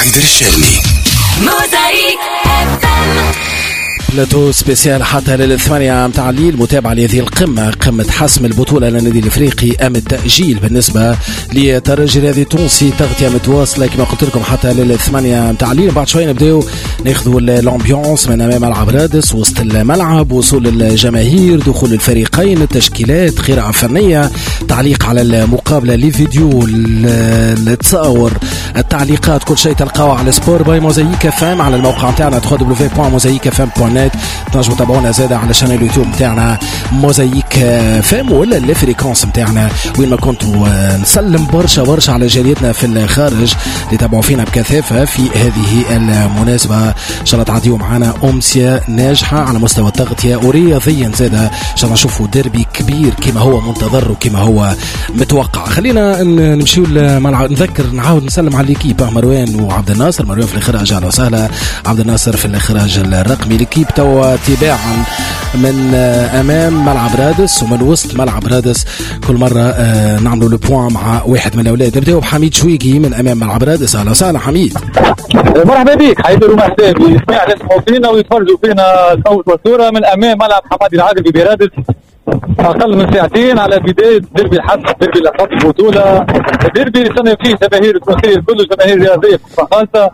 بندر الشرني. موزايك FM. بلاتو سبيسيال حتى للثمانية متاع الليل متابعة لهذه القمة، قمة حسم البطولة للنادي الافريقي ام التأجيل بالنسبة لترجي الرياضي التونسي، تغطية متواصلة كما قلت لكم حتى للثمانية متاع الليل. بعد شوية نبداو ناخذوا الامبيونس من امام ملعب رادس، وسط الملعب، وصول الجماهير، دخول الفريقين، التشكيلات، قراءة فنية، تعليق على المقابلة، لي فيديو، التصاور، التعليقات، كل شيء تلقاوه على سبور باي موزايك FM على الموقع نتاعنا www.mosaicfm.net. تنجموا تابعونا زاده على شانل اليوتيوب نتاعنا موزايك FM ولا الفريكونس نتاعنا وين ما كنتوا. نسلم برشا على جاليتنا في الخارج اللي تابعوا فينا بكثافه في هذه المناسبه. ان شاء الله تعديوا معنا امسيه ناجحه على مستوى التغطيه ورياضيا زاده، ان شاء الله نشوفوا ديربي كبير كما هو منتظر وكما هو متوقع. خلينا نمشيو الملعب. نذكر نعاود نسلم على ليكيب مروان وعبد الناصر. مروان في الاخراج، اهلا وسهلا. عبد الناصر في الاخراج الرقمي. ليكيب توا تباعا من امام ملعب رادس ومن وسط ملعب رادس. كل مره نعملوا لو بوان مع واحد من الاولاد. نبداو بحميد شويقي من امام ملعب رادس. اهلا وسهلا حميد. مرحبا بك. حيدروا مرحبا بجميع اللي يسمعوا فينا ويتفرجوا فينا صوت وصوره من امام ملعب حمادي العقربي برادس. اقل من ساعتين على بدايه ديربي الحسم، ديربي لقب البطوله، ديربي اللي صنع فيه جماهير التونسيه الكل، جماهير رياضيه خاصه.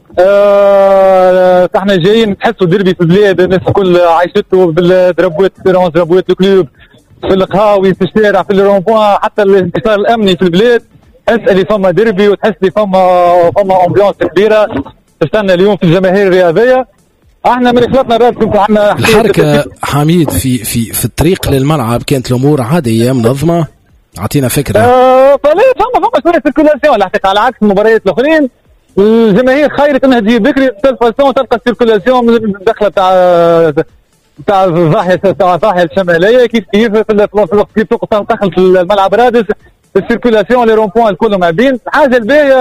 احنا جايين نحسوا ديربي في البلاد، الناس الكل عايشته بالدربوات، دربوات الكلوب، في القهاوي، في الشارع، في الرومبوان، حتى الانتصار الامني في البلاد. تحس اللي فما ديربي وتحس اللي فما امبيونس كبيره تستنى اليوم في الجماهير الرياضيه. احنا من خلطنا راسكم عندنا الحركه حميد في الطريق للملعب كانت الامور عاديه منظمه. اعطينا فكره. فما شويه سيركولاسيون الحقيقه، على عكس المباريات الاخرين. الجماهير خيرت انها تجي بكري تلقى السيركولاسيون من الدخله تاع الضاحيه الشماليه كيف في توقف دخل في الملعب رادس. السيركولاسيون لي رومبوان الكل معبين. حاجه الباهيه